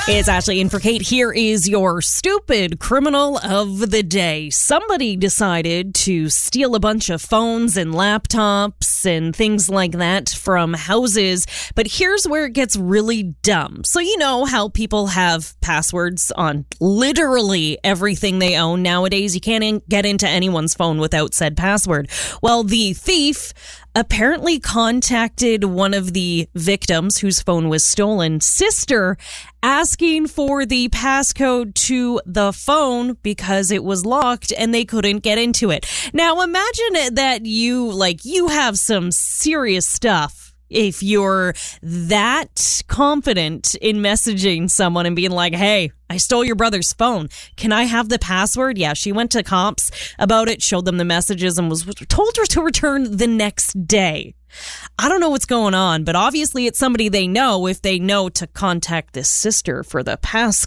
It's Ashley in for Kate. Here is your stupid criminal of the day. Somebody decided to steal a bunch of phones and laptops and things like that from houses. But here's where it gets really dumb. So you know how people have passwords on literally everything they own nowadays. You can't get into anyone's phone without said password. Well, the thief apparently contacted one of the victims whose phone was stolen, sister, asking for the passcode to the phone because it was locked and they couldn't get into it. Now imagine that you have some serious stuff. If you're that confident in messaging someone and being like, hey, I stole your brother's phone. Can I have the password? Yeah, she went to cops about it, showed them the messages, and was told her to return the next day. I don't know what's going on, but obviously it's somebody they know if they know to contact this sister for the passcode.